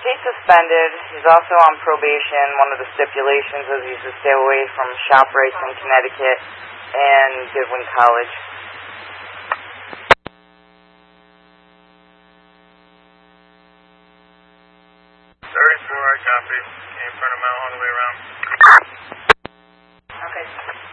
he's suspended. He's also on probation. One of the stipulations is he's to stay away from ShopRites in Connecticut and Goodwin College. 34, I copy. Came in front of Mount all the way around. Okay.